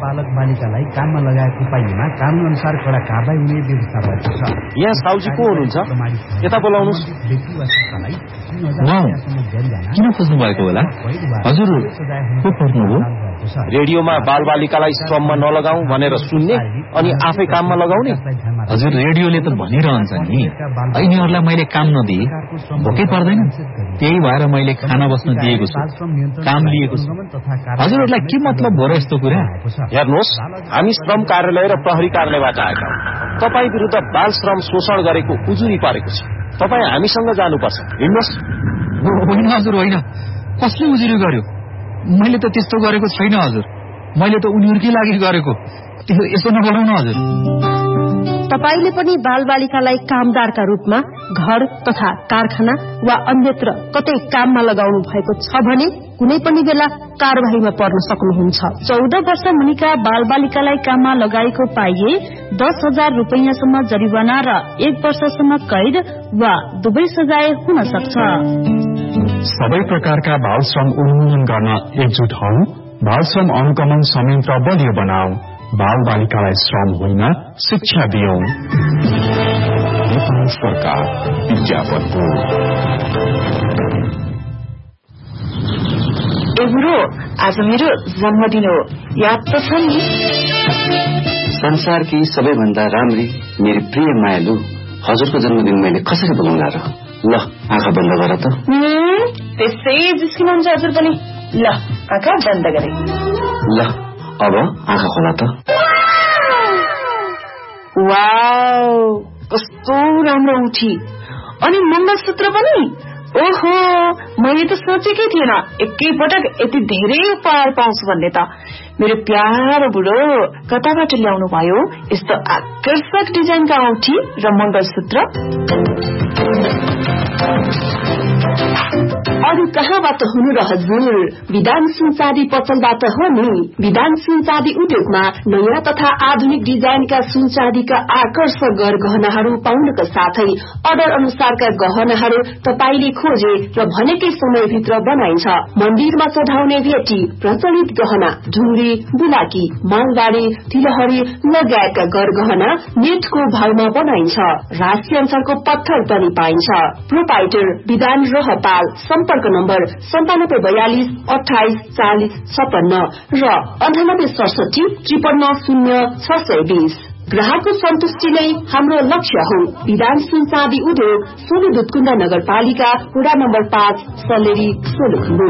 बालक बालिकालाई काममा लगाएको पाइएमा कानून अनुसार कडा कारबाही हुने व्यवस्था भएको छ। यहाँ साउजी को हुनुहुन्छ? यता बोलाउनुस्। किन खोज्नु भएको होला? हजुर को खोज्नुभयो? रेडियोमा बालबालिकालाई श्रममा नलगाऊ भनेर सुन्ने अनि आफै काममा लगाउने। हजुर रेडियोले त भनिरहन्छ नि यिनीहरूलाई मैले काम नदिए भोकै पर्दैन, त्यही भएर मैले खाना बस्न दिएको छु, काम लिएको छु। हजुरहरूलाई के मतलब हो र यस्तो कुरा? हेर्नुहोस्, हामी श्रम कार्यालय र प्रहरी कार्यालयबाट आएका हौं। तपाईँ विरुद्ध बाल श्रम शोषण गरेको उजुरी परेको छ। तपाईँ हामीसँग जानुपर्छ। हिँड्नुहोस्। होइन हजुर होइन, कसले उजुरी गर्यो? मैले त त्यस्तो गरेको छैन हजुर, मैले त उनीहरूकै लागि गरेको। यसो नगरौँ न हजुर। तपाईले पनि बालबालिकालाई कामदारका रूपमा घर तथा कारखाना वा अन्यत्र कतै काममा लगाउनु भएको छ भने कुनै पनि बेला कारबाहीमा पर्न सक्नुहुन्छ। 14 वर्ष मुनिका बालबालिकालाई काममा लगाएको पाइए 10,000 रुपैयाँसम्म जरिवाना र 1 वर्षसम्म कैद वा दुवै सजाय हुन सक्छ। सबै प्रकारका बाल श्रम उन्मूलन गर्न एकजुट हौ। बाल श्रम अनुगमन संयन्त्र बलियो बनाऊ। बाल बालिकालाई श्रम होइन शिक्षा दियौ। नेपाल सरकार विज्ञापन बोर्ड। गुरु, आज मेरो जन्मदिन हो, याद त छ नि? संसारकी सबैभन्दा राम्री मेरी प्रिय मायालु हजुरको जन्मदिन मैले कसरी बोलाउँला र? ल आँखा बन्द गर त। त्यसै जिस्किनुहुन्छ हजुर पनि। ल आँखा बन्द गरे। ल अब आँखा खोला त। वाउ, कस्तो राम्रो उठी। अनि मङ्गलसूत्र पनि। ओहो, मैले त सोचेकै थिएन एकैपटक यति धेरै उपहार पाउँछु भन्ने त। मेरो प्यारो बुढो कताबाट ल्याउनु भयो यस्तो आकर्षक डिजाइनका औँठी र मङ्गलसूत्र? अरू कहाँबाट हुनु र हजुर? विधान सुनचाँदी पसलबाट हो नि। विधान सुनचाँदी उद्योगमा नयाँ तथा आधुनिक डिजाइनका सुनचाँदीका आकर्षक गहनाहरू पाउनका साथै अर्डर अनुसारका गहनाहरू तपाईले खोजे र भनेकै समयभित्र बनाइन्छ। मन्दिरमा चढाउने भेटी, प्रचलित गहना, ढुङ्ग्री, बुलाकी, मालबारी, तिलहरी लगायतका गहना नेटको भावमा बनाइन्छ। राशि अनुसारको पत्थर पनि पाइन्छ। प्रोपाइटर विधान रहपाल। सम्पर्क नम्बर 9742 28 40 56 र 9867 53 0620। ग्राहकको सन्तुष्टि नै हाम्रो लक्ष्य हो। विधान सुनचाँदी उद्योग, सोलु दुधकुण्ड नगरपालिका, वडा नम्बर 5, सल्लेरी, सोलुखुम्बु।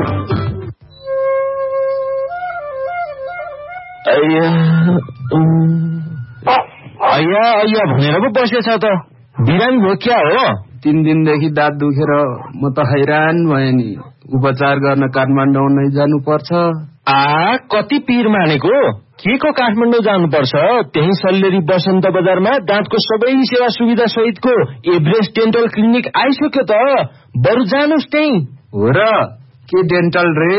अय्या भनेर पो बसेछ त। बिरामी भयो क्या हो? 3 दिनदेखि दाँत दुखेर म त हैरान भएँ नि। उपचार गर्न काठमाडौँ नै जानुपर्छ। कति पीर मानेको? के को काठमाडौँ जानुपर्छ? त्यही सल्लेरी बसन्त बजारमा दाँतको सबै सेवा सुविधा सहितको एभरेस्ट डेन्टल क्लिनिक आइसक्यो त। बरु जानुस् त्यही। हो र? के डेन्टल रे?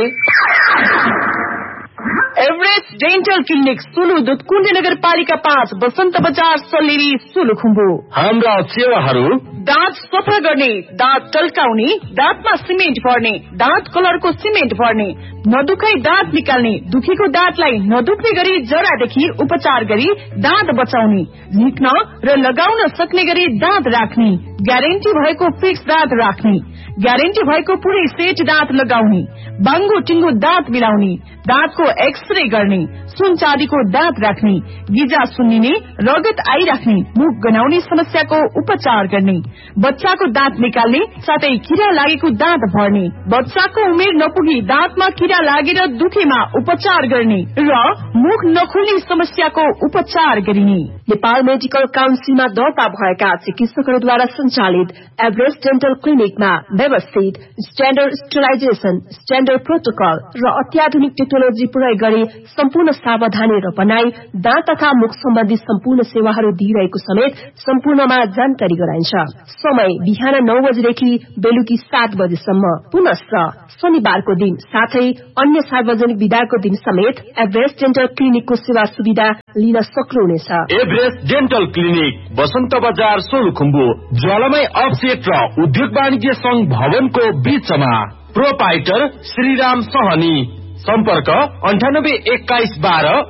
Everest dental clinic, Sulu Dudhkund नगरपालिका 5, बसन्त बजार, सल्लेरी, सोलुखुम्बु। हाम्रा सेवाहरू: दाँत सफा गर्ने, दाँत टल्काउने, दाँतमा सिमेन्ट भर्ने, दाँत कलरको सिमेन्ट भर्ने, नदुखाई दाँत निकाल्ने, दुखेको दाँतलाई नदुख्ने गरी जरादेखि उपचार गरी दाँत बचाउने, झिक्न र लगाउन सक्ने गरी दाँत राख्ने, ग्यारेन्टी भएको फिक्स दाँत राख्ने, ग्यारेन्टी भएको पुरै सेट दाँत लगाउने, बाङ्गो टिङ्गो दाँत मिलाउने, दाँतको एक्सरे गर्ने, सुन चाँदीको दाँत राख्ने, गिजा सुन्निने, रगत आइराख्ने, मुख गनाउने समस्याको उपचार गर्ने, बच्चाको दाँत निकाल्ने साथै किरा लागेको दाँत भर्ने, बच्चाको उमेर नपुगी दाँतमा किरा लागेर दुखेमा उपचार गर्ने र मुख नखुल्ने समस्याको उपचार गरिने। नेपाल मेडिकल काउन्सिलमा दर्ता भएका चिकित्सकहरूद्वारा सञ्चालित एभरेस्ट डेन्टल क्लिनिकमा व्यवस्थित स्ट्याण्डर्ड स्टेरिलाइजेसन, स्ट्याण्डर्ड प्रोटोकल र अत्याधुनिक टेक्नोलोजी प्रयोग गरी सम्पूर्ण सावधानी र बनाई दाँत तथा मुख सम्बन्धी सम्पूर्ण सेवाहरू दिइरहेको समेत सम्पूर्णमा जानकारी गराइन्छ। समय बिहान 9 बजेदेखि बेलुकी 7 बजेसम्म। पुनश्च शनिबारको दिन साथै अन्य सार्वजनिक बिदाको दिन समेत एभरेस्ट डेन्टल क्लिनिकको सेवा सुविधा लिन सक्नुहुनेछ। एभरेस्ट डेन्टल क्लिनिक, बसन्त बजार, सोलुखुम्बु, ज्वालामाई अफसेट र उद्योग वाणिज्य संघ भवनको बीचमा। प्रोपाइटर श्रीराम सहनी। सम्पर्क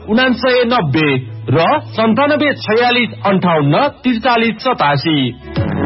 982112 9990 र 974658 4387।